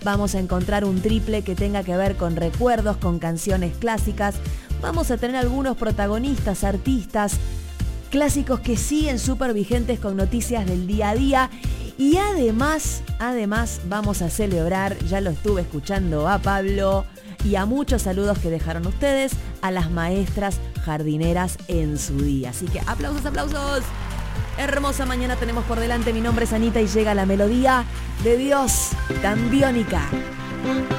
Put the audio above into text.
Vamos a encontrar un triple que tenga que ver con recuerdos, con canciones clásicas. Vamos a tener algunos protagonistas, artistas, clásicos que siguen súper vigentes con noticias del día a día. Y además vamos a celebrar, ya lo estuve escuchando a Pablo y a muchos saludos que dejaron ustedes, a las maestras jardineras en su día. Así que aplausos, aplausos. Hermosa mañana tenemos por delante. Mi nombre es Anita y llega la melodía de Dios tan biónica.